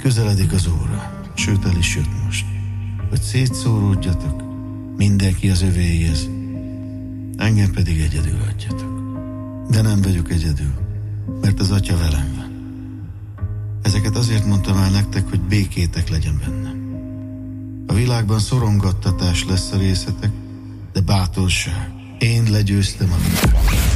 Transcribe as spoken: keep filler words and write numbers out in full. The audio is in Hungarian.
Közeledik az óra, sőt el is jött most, hogy szétszóródjatok, mindenki az övéhez, engem pedig egyedül hagyjatok. De nem vagyok egyedül, mert az Atya velem van. Ezeket azért mondtam el nektek, hogy békétek legyen bennem. A világban szorongattatás lesz a részetek, de bátorság, én legyőztem a világot.